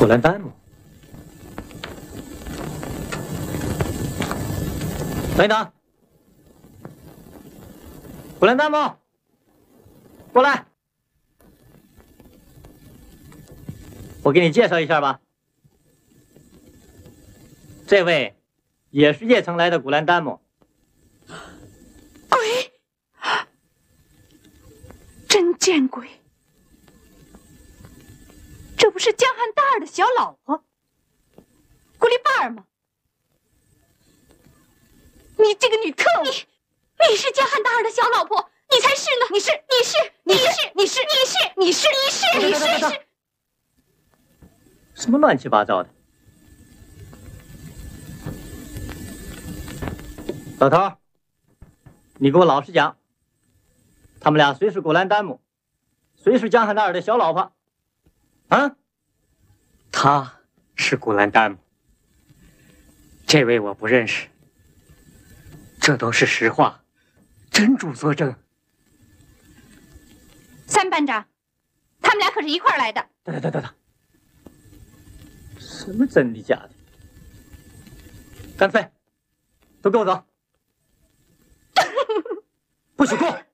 古兰丹姆，等一等，古兰丹姆，过来，我给你介绍一下吧。这位也是叶城来的古兰丹姆。 鬼，真见鬼！这不是江汉大儿的小老婆古丽巴尔吗？你这个女特务！你是江汉大儿的小老婆，你才是呢！你是！ 什么乱七八糟的！老头，你给我老实讲，他们俩谁是古兰丹姆，谁是江汉大尔的小老婆？啊？ 他是古兰丹姆，这位我不认识，这都是实话，真主作证。 三班长，他们俩可是一块儿来的。 等，什么真的假的？干脆都跟我走，不许过！